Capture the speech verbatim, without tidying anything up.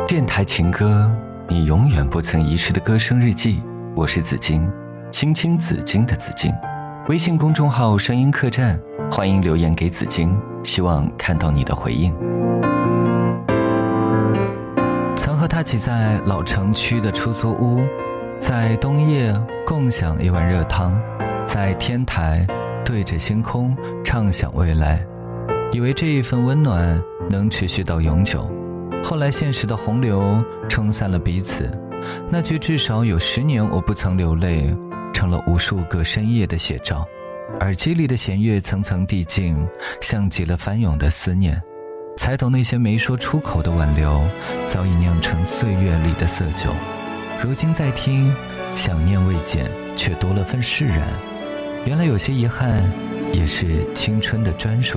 电台情歌，你永远不曾遗失的歌声日记。我是紫金，青青紫金的紫金。微信公众号声音客栈，欢迎留言给紫金，希望看到你的回应。曾和他挤在老城区的出租屋，在冬夜共享一碗热汤，在天台对着星空畅想未来，以为这一份温暖能持续到永久。后来现实的洪流冲散了彼此，那句至少有十年我不曾流泪成了无数个深夜的写照。耳机里的弦乐层层递进，像极了翻涌的思念，才懂那些没说出口的挽留早已酿成岁月里的色酒。如今再听，想念未减，却多了份释然。原来有些遗憾也是青春的专属